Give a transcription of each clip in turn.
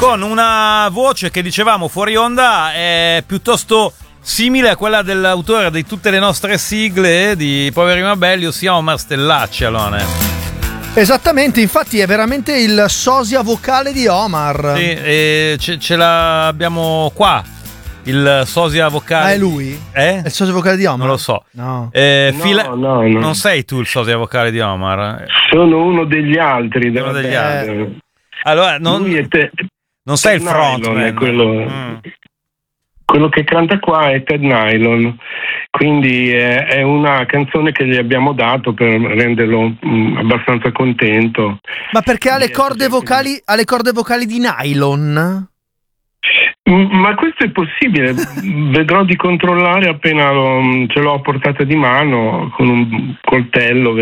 con una voce che dicevamo fuori onda è piuttosto simile a quella dell'autore di tutte le nostre sigle di Poveri ma Belli, ossia Omar Stellacci, Alone. Esattamente, infatti è veramente il sosia vocale di Omar. Sì, e ce l'abbiamo qua, il sosia vocale. Ah, è lui? È il sosia vocale di Omar? Non lo so. No. No. Non sei tu il sosia vocale di Omar? Sono uno degli altri. Altri. Allora, non sei il frontman. Quello che canta qua è Ted Nylon, quindi è una canzone che gli abbiamo dato per renderlo abbastanza contento. Ma perché ha le corde vocali di nylon? Ma questo è possibile, vedrò di controllare appena ce l'ho a portata di mano con un coltello,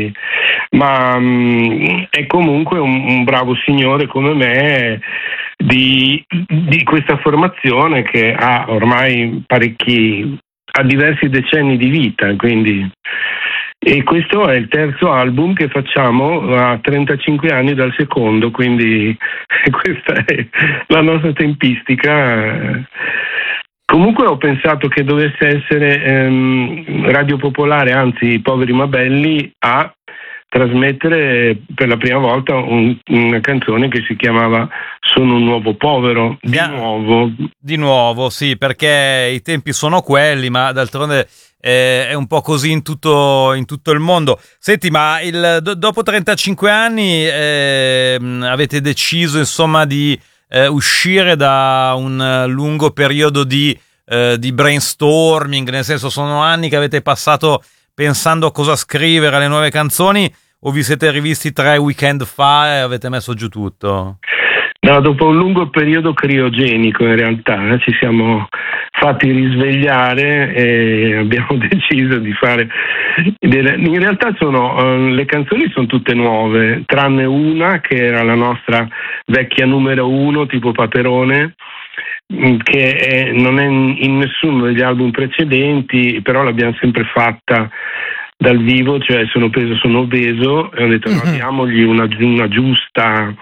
ma è comunque un bravo signore come me di questa formazione che ha ormai ha diversi decenni di vita, quindi. E questo è il terzo album che facciamo a 35 anni dal secondo, quindi questa è la nostra tempistica. Comunque ho pensato che dovesse essere Radio Popolare, anzi Poveri ma Belli, a trasmettere per la prima volta una canzone che si chiamava Sono un nuovo povero, di nuovo, sì, perché i tempi sono quelli, ma d'altronde è un po' così in tutto il mondo. Senti, ma dopo 35 anni avete deciso insomma di uscire da un lungo periodo di brainstorming, nel senso, sono anni che avete passato pensando a cosa scrivere, alle nuove canzoni, o vi siete rivisti 3 weekend fa e avete messo giù tutto? No, dopo un lungo periodo criogenico in realtà ci siamo fatti risvegliare e abbiamo deciso di fare in realtà le canzoni sono tutte nuove, tranne una che era la nostra vecchia numero 1 tipo Paperone, che non è in nessuno degli album precedenti, però l'abbiamo sempre fatta dal vivo, cioè sono obeso, e ho detto no, diamogli una giusta,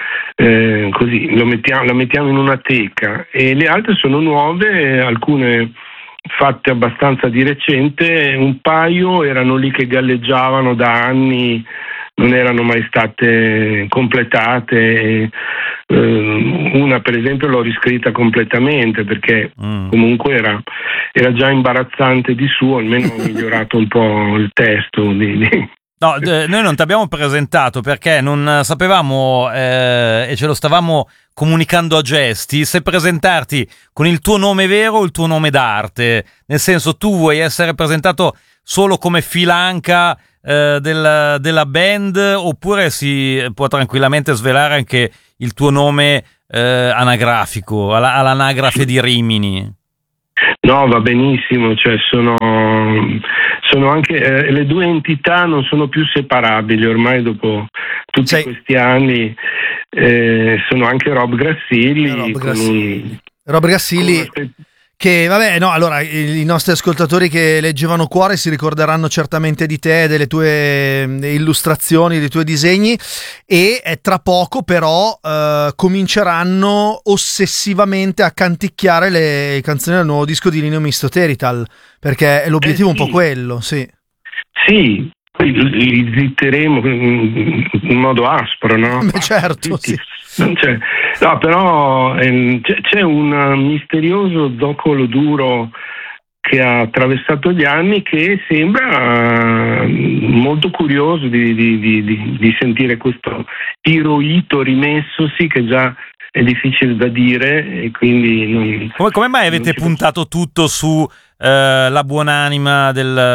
così la mettiamo in una teca. E le altre sono nuove, alcune fatte abbastanza di recente, un paio erano lì che galleggiavano da anni, non erano mai state completate. Una per esempio l'ho riscritta completamente perché comunque era già imbarazzante di suo, almeno ho migliorato un po' il testo. No, noi non ti abbiamo presentato perché non sapevamo e ce lo stavamo comunicando a gesti se presentarti con il tuo nome vero o il tuo nome d'arte, nel senso, tu vuoi essere presentato solo come filanca della band, oppure si può tranquillamente svelare anche il tuo nome anagrafico, all'anagrafe di Rimini? No, va benissimo, cioè sono anche le due entità non sono più separabili ormai dopo tutti questi anni. Sono anche Rob Grassilli. Rob Grassilli che vabbè, no, allora i nostri ascoltatori che leggevano Cuore si ricorderanno certamente di te, delle tue illustrazioni, dei tuoi disegni, e tra poco però cominceranno ossessivamente a canticchiare le canzoni del nuovo disco di Linneo Misto Terital, perché è l'obiettivo un po' quello, sì. Sì, li zitteremo in modo aspro, no? Beh, certo, sì. No, però c'è un misterioso zoccolo duro che ha attraversato gli anni che sembra molto curioso di sentire questo iroito rimessosi che già è difficile da dire, e quindi come mai avete puntato tutto su la buonanima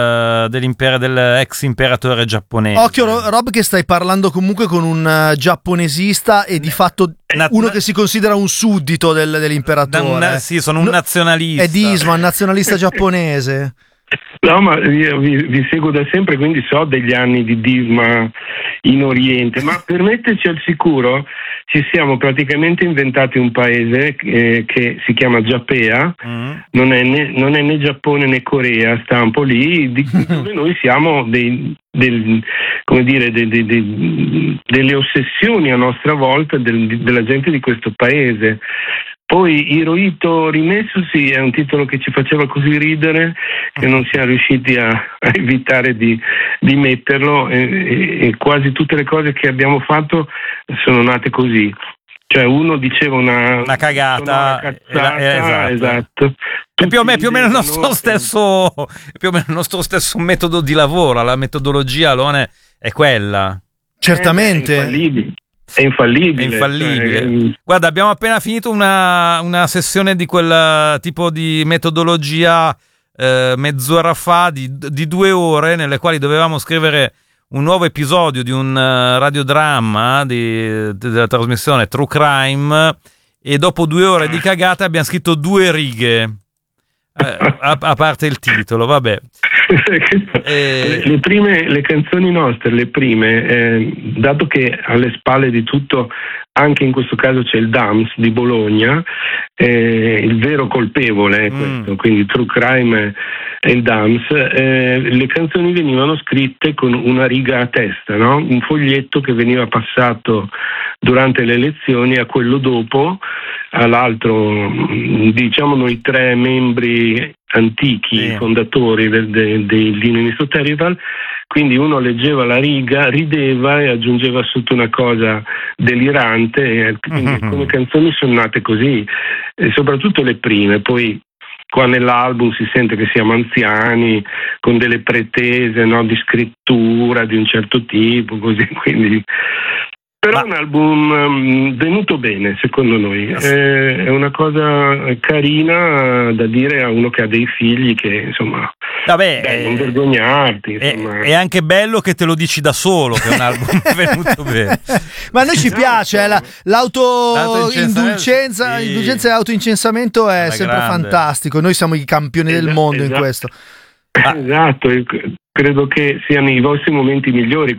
dell'ex imperatore giapponese? Occhio Rob, che stai parlando comunque con un giapponesista e di fatto uno che si considera un suddito dell'imperatore. Sì, sono un nazionalista. È Disman, nazionalista giapponese. No, ma io vi seguo da sempre, quindi so degli anni di disma in Oriente, ma per metterci al sicuro ci siamo praticamente inventati un paese che si chiama Giappea, non è né Giappone né Corea, sta un po' lì, dove noi siamo delle ossessioni a nostra volta della gente di questo paese. Poi Hirohito Rimesso sì, è un titolo che ci faceva così ridere che non siamo riusciti a evitare di metterlo, e quasi tutte le cose che abbiamo fatto sono nate così. Cioè uno diceva una cagata, esatto. È più o meno il nostro stesso metodo di lavoro, la metodologia Alone è quella. Certamente. È infallibile. Guarda, abbiamo appena finito una sessione di quel tipo di metodologia mezz'ora fa di 2 ore, nelle quali dovevamo scrivere un nuovo episodio di un radiodramma della trasmissione True Crime, e dopo 2 ore di cagata abbiamo scritto 2 righe, a parte il titolo, vabbè. Le canzoni nostre, le prime, dato che alle spalle di tutto, anche in questo caso c'è il DAMS di Bologna, il vero colpevole è questo, quindi True Crime e il DAMS, le canzoni venivano scritte con una riga a testa, no? Un foglietto che veniva passato durante le elezioni a quello dopo, all'altro, diciamo noi 3 membri antichi fondatori dell'Unisto Territorial, quindi uno leggeva la riga, rideva e aggiungeva sotto una cosa delirante, e quindi alcune canzoni sono nate così, e soprattutto le prime. Poi qua nell'album si sente che siamo anziani, con delle pretese, no, di scrittura di un certo tipo, così, quindi... Però è un album venuto bene, secondo noi. È una cosa carina da dire a uno che ha dei figli, che insomma, non vergognarti. È anche bello che te lo dici da solo, che è un album venuto bene. Ma a noi ci piace, l'auto-indulgenza, l'indulgenza e l'auto-incensamento è sempre grande. Fantastico. Noi siamo i campioni del mondo in questo. Esatto, credo che siano i vostri momenti migliori.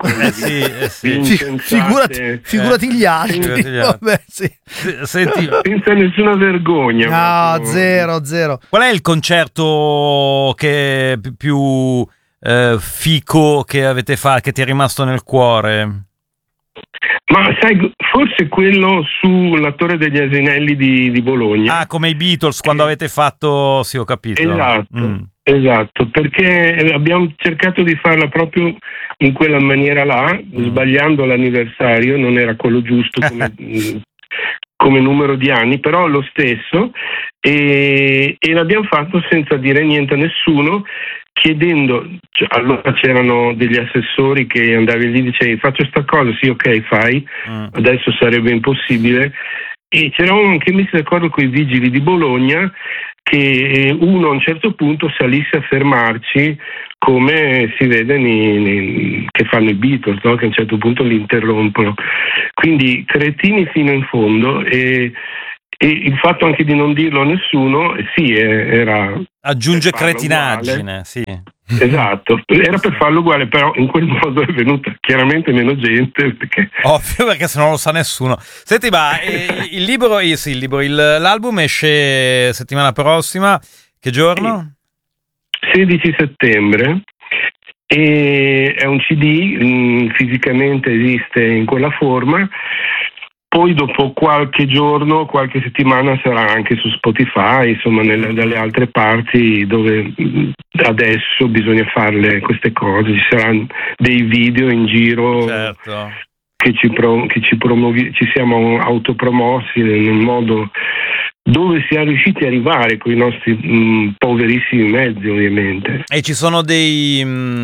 Figurati gli altri. Vabbè, sì. Senti, senza nessuna vergogna. No, zero. Qual è il concerto che più fico che avete fatto, che ti è rimasto nel cuore? Ma sai, forse quello sulla Torre degli Asinelli di Bologna. Ah, come i Beatles quando avete fatto, sì, ho capito. Esatto, perché abbiamo cercato di farla proprio in quella maniera là, sbagliando l'anniversario, non era quello giusto come numero di anni, però lo stesso, e l'abbiamo fatto senza dire niente a nessuno, chiedendo, allora c'erano degli assessori che andavi lì e dicevi faccio sta cosa, sì, ok, fai, adesso sarebbe impossibile, e c'eravamo anche messi d'accordo con i vigili di Bologna che uno a un certo punto salisse a fermarci, come si vede che fanno i Beatles, no? Che a un certo punto li interrompono. Quindi cretini fino in fondo, e il fatto anche di non dirlo a nessuno, sì, era... Aggiunge cretinaggine, sì. Esatto, era per farlo uguale, però in quel modo è venuta chiaramente meno gente, perché... Ovvio, perché se non lo sa nessuno. Senti, ma l'album esce settimana prossima, che giorno? 16 settembre, e è un CD, fisicamente esiste in quella forma. Poi dopo qualche giorno, qualche settimana sarà anche su Spotify, insomma dalle altre parti dove adesso bisogna farle queste cose. Ci saranno dei video in giro, certo, che ci siamo autopromossi nel modo dove siamo riusciti ad arrivare con i nostri poverissimi mezzi, ovviamente. E ci sono dei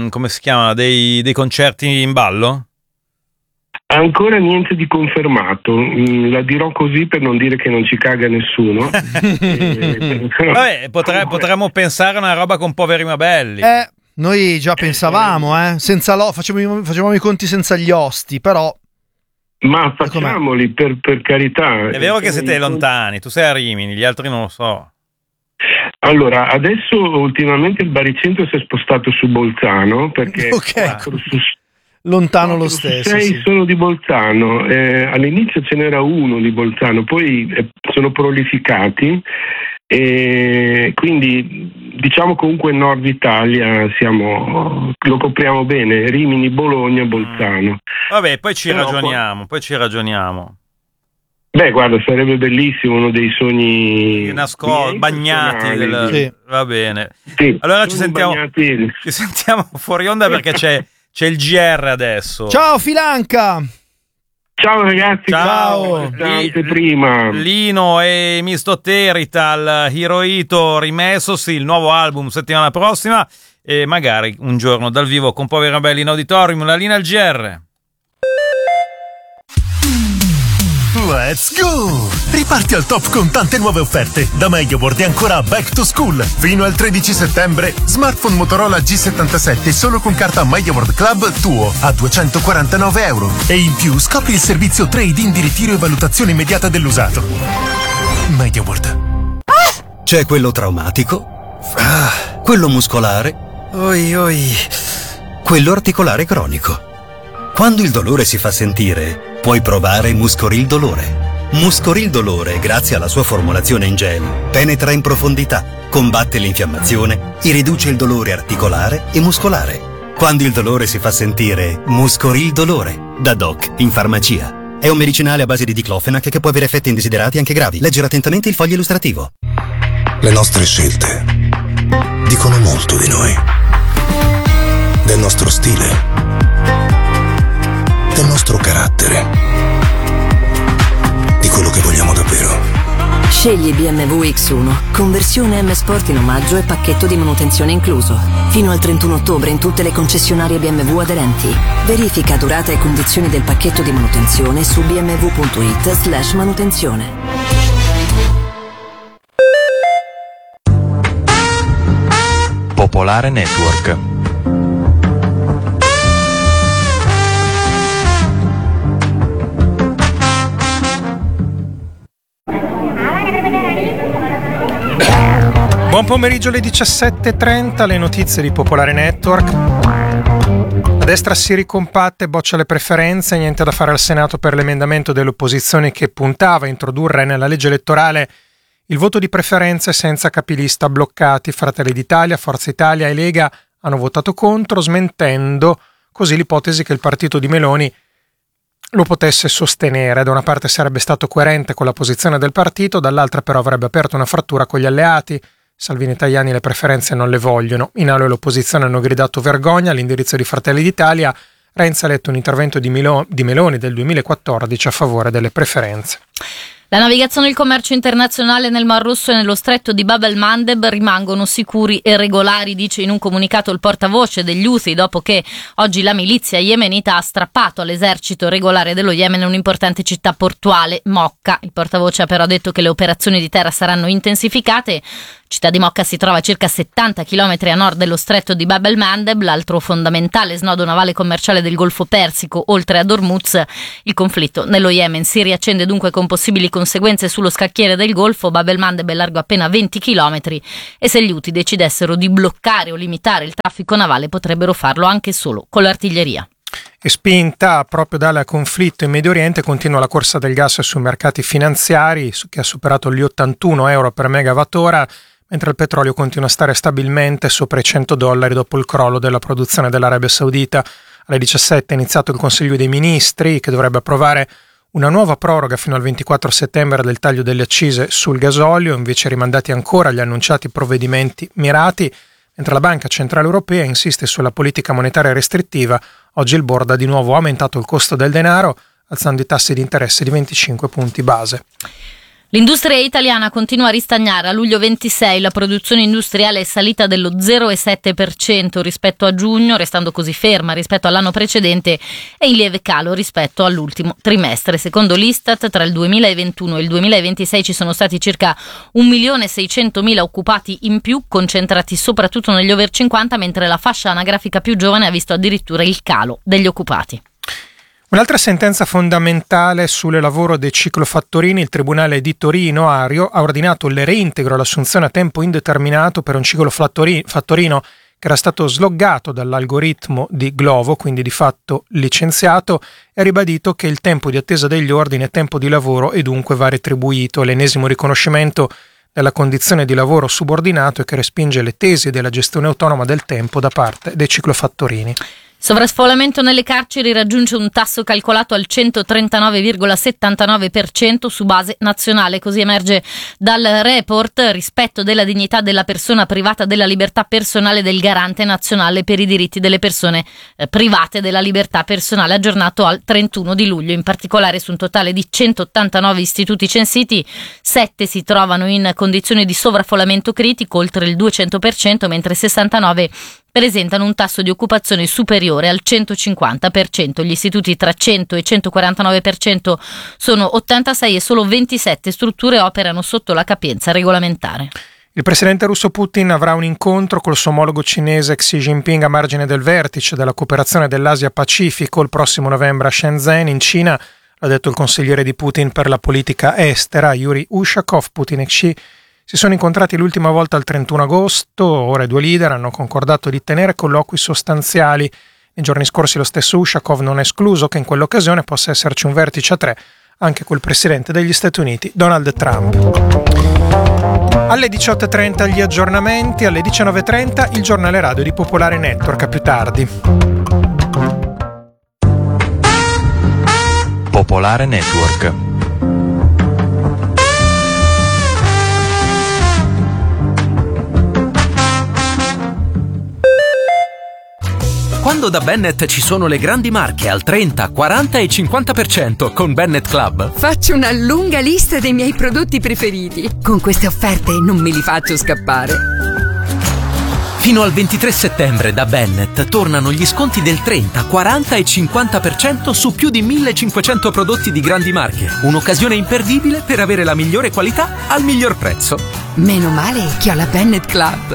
concerti in ballo? Ancora niente di confermato, la dirò così per non dire che non ci caga nessuno. Vabbè, potremmo pensare a una roba con Poveri ma Belli. Noi già pensavamo, senza facevamo i conti senza gli osti, però... Ma facciamoli, per carità. È vero che siete lontani, tu sei a Rimini, gli altri non lo so. Allora, adesso ultimamente il baricentro si è spostato su Bolzano perché lontano lo stesso. 6 sì. sono di Bolzano, all'inizio ce n'era uno di Bolzano, poi sono prolificati e quindi diciamo comunque Nord Italia lo copriamo bene, Rimini, Bologna, Bolzano. Vabbè, poi ci ragioniamo. Beh, guarda, sarebbe bellissimo, uno dei sogni bagnati sì. Va bene. Sì, allora ci sentiamo fuori onda perché c'è il GR adesso. Ciao Filanca. Ciao ragazzi, ciao. Prima Lino e Misto Terital, Hirohito rimessosi, il nuovo album settimana prossima e magari un giorno dal vivo con Poveri Rabelli in auditorium. La linea al GR. Let's go! Riparti al top con tante nuove offerte. Da MediaWorld è ancora Back to School. Fino al 13 settembre, smartphone Motorola G77 solo con carta MediaWorld Club tuo a €249. E in più scopri il servizio trade-in di ritiro e valutazione immediata dell'usato. MediaWorld. C'è quello traumatico, quello muscolare, quello articolare cronico. Quando il dolore si fa sentire, puoi provare Muscoril Dolore. Muscoril Dolore, grazie alla sua formulazione in gel, penetra in profondità, combatte l'infiammazione e riduce il dolore articolare e muscolare. Quando il dolore si fa sentire, Muscoril Dolore, da Doc in farmacia. È un medicinale a base di diclofenac che può avere effetti indesiderati anche gravi. Leggere attentamente il foglio illustrativo. Le nostre scelte dicono molto di noi, del nostro stile, del nostro carattere, di quello che vogliamo davvero. Scegli BMW X1, conversione M Sport in omaggio e pacchetto di manutenzione incluso. Fino al 31 ottobre in tutte le concessionarie BMW aderenti. Verifica durata e condizioni del pacchetto di manutenzione su bmw.it/manutenzione. Popolare Network. Buon pomeriggio alle 17.30, le notizie di Popolare Network. La destra si ricompatta e boccia le preferenze, niente da fare al Senato per l'emendamento dell'opposizione che puntava a introdurre nella legge elettorale il voto di preferenze senza capilista bloccati. Fratelli d'Italia, Forza Italia e Lega hanno votato contro, smentendo così l'ipotesi che il partito di Meloni lo potesse sostenere. Da una parte sarebbe stato coerente con la posizione del partito, dall'altra però avrebbe aperto una frattura con gli alleati. Salvini e Tajani le preferenze non le vogliono. In aula l'opposizione hanno gridato vergogna all'indirizzo di Fratelli d'Italia. Renzi ha letto un intervento di Meloni del 2014 a favore delle preferenze. La navigazione e il commercio internazionale nel Mar Rosso e nello stretto di Bab el-Mandeb rimangono sicuri e regolari, dice in un comunicato il portavoce degli Houthi, dopo che oggi la milizia yemenita ha strappato all'esercito regolare dello Yemen un'importante città portuale, Mocca. Il portavoce ha però detto che le operazioni di terra saranno intensificate. Città di Mocca si trova a circa 70 km a nord dello stretto di Bab el-Mandeb, l'altro fondamentale snodo navale commerciale del Golfo Persico, oltre ad Hormuz. Il conflitto nello Yemen si riaccende dunque con possibili conseguenze sullo scacchiere del Golfo. Bab el-Mandeb è largo appena 20 km e se gli Houthi decidessero di bloccare o limitare il traffico navale potrebbero farlo anche solo con l'artiglieria. E spinta proprio dal conflitto in Medio Oriente continua la corsa del gas sui mercati finanziari, che ha superato gli €81 per megawattora, mentre il petrolio continua a stare stabilmente sopra i $100 dopo il crollo della produzione dell'Arabia Saudita. Alle 17 è iniziato il Consiglio dei Ministri, che dovrebbe approvare una nuova proroga fino al 24 settembre del taglio delle accise sul gasolio, invece rimandati ancora gli annunciati provvedimenti mirati, mentre la Banca Centrale Europea insiste sulla politica monetaria restrittiva. Oggi il board ha di nuovo aumentato il costo del denaro, alzando i tassi di interesse di 25 punti base. L'industria italiana continua a ristagnare. A luglio 26 la produzione industriale è salita dello 0,7% rispetto a giugno, restando così ferma rispetto all'anno precedente e in lieve calo rispetto all'ultimo trimestre. Secondo l'Istat, tra il 2021 e il 2026 ci sono stati circa 1.600.000 occupati in più, concentrati soprattutto negli over 50, mentre la fascia anagrafica più giovane ha visto addirittura il calo degli occupati. Un'altra sentenza fondamentale sul lavoro dei ciclofattorini: il Tribunale di Torino Ario ha ordinato il reintegro all'assunzione a tempo indeterminato per un ciclofattorino che era stato sloggato dall'algoritmo di Glovo, quindi di fatto licenziato, e ha ribadito che il tempo di attesa degli ordini è tempo di lavoro e dunque va retribuito. L'ennesimo riconoscimento della condizione di lavoro subordinato e che respinge le tesi della gestione autonoma del tempo da parte dei ciclofattorini. Sovraffollamento nelle carceri raggiunge un tasso calcolato al 139,79% su base nazionale, così emerge dal report Rispetto della dignità della persona privata della libertà personale del Garante nazionale per i diritti delle persone private della libertà personale, aggiornato al 31 di luglio. In particolare, su un totale di 189 istituti censiti, 7 si trovano in condizioni di sovraffollamento critico, oltre il 200%, mentre 69 presentano un tasso di occupazione superiore al 150%. Gli istituti tra 100 e 149% sono 86 e solo 27 strutture operano sotto la capienza regolamentare. Il presidente russo Putin avrà un incontro col suo omologo cinese Xi Jinping a margine del vertice della cooperazione dell'Asia-Pacifico il prossimo novembre a Shenzhen, in Cina. L'ha detto il consigliere di Putin per la politica estera, Yuri Ushakov. Putin e Xi si sono incontrati l'ultima volta il 31 agosto, ora i due leader hanno concordato di tenere colloqui sostanziali. Nei giorni scorsi lo stesso Ushakov non ha escluso che in quell'occasione possa esserci un vertice a 3 anche col presidente degli Stati Uniti, Donald Trump. Alle 18.30 gli aggiornamenti, alle 19.30 il giornale radio di Popolare Network, a più tardi. Popolare Network. Quando da Bennett ci sono le grandi marche al 30, 40 e 50% con Bennett Club, faccio una lunga lista dei miei prodotti preferiti. Con queste offerte non me li faccio scappare. Fino al 23 settembre da Bennett tornano gli sconti del 30, 40 e 50% su più di 1500 prodotti di grandi marche. Un'occasione imperdibile per avere la migliore qualità al miglior prezzo. Meno male che ho la Bennett Club.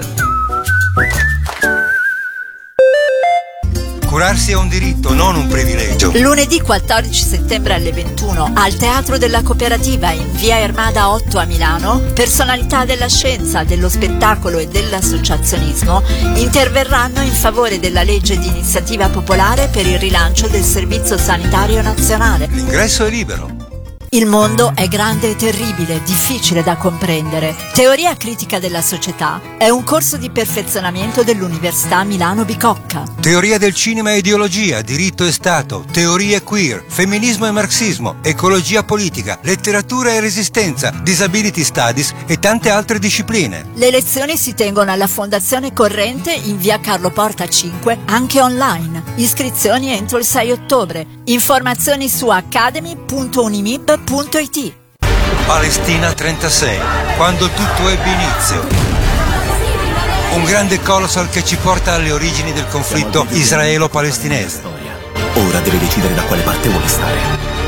Curarsi è un diritto, non un privilegio. Lunedì 14 settembre alle 21 al Teatro della Cooperativa in via Ermada 8 a Milano, personalità della scienza, dello spettacolo e dell'associazionismo interverranno in favore della legge di iniziativa popolare per il rilancio del Servizio Sanitario Nazionale. L'ingresso è libero. Il mondo è grande e terribile, difficile da comprendere. Teoria critica della società è un corso di perfezionamento dell'Università Milano Bicocca. Teoria del cinema e ideologia, diritto e Stato, teorie queer, femminismo e marxismo, ecologia politica, letteratura e resistenza, disability studies e tante altre discipline. Le lezioni si tengono alla Fondazione Corrente in via Carlo Porta 5, anche online. Iscrizioni entro il 6 ottobre. Informazioni su academy.unimib.it. Palestina 36, quando tutto ebbe inizio. Un grande colossal che ci porta alle origini del conflitto israelo-palestinese. Ora deve decidere da quale parte vuole stare.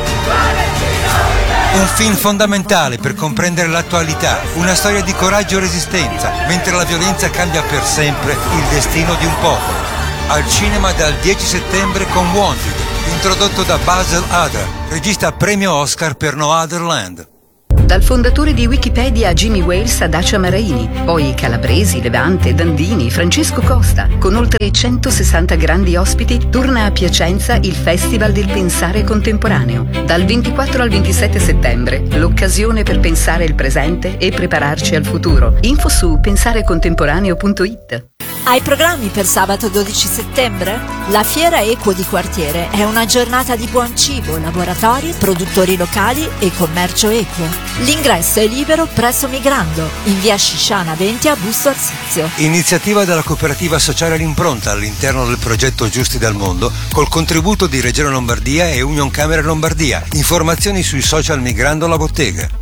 Un film fondamentale per comprendere l'attualità, una storia di coraggio e resistenza, mentre la violenza cambia per sempre il destino di un popolo. Al cinema dal 10 settembre con Wanted, introdotto da Basil Hader, regista premio Oscar per No Other Land. Dal fondatore di Wikipedia Jimmy Wales a Dacia Maraini, poi Calabresi, Levante, Dandini, Francesco Costa. Con oltre 160 grandi ospiti torna a Piacenza il Festival del Pensare Contemporaneo. Dal 24 al 27 settembre, l'occasione per pensare il presente e prepararci al futuro. Info su pensarecontemporaneo.it. Hai programmi per sabato 12 settembre? La Fiera Equo di Quartiere è una giornata di buon cibo, laboratori, produttori locali e commercio equo. L'ingresso è libero presso Migrando, in via Scisciana 20 a Busto Arsizio. Iniziativa della cooperativa sociale L'Impronta all'interno del progetto Giusti dal Mondo, col contributo di Regione Lombardia e Union Camere Lombardia. Informazioni sui social Migrando la Bottega.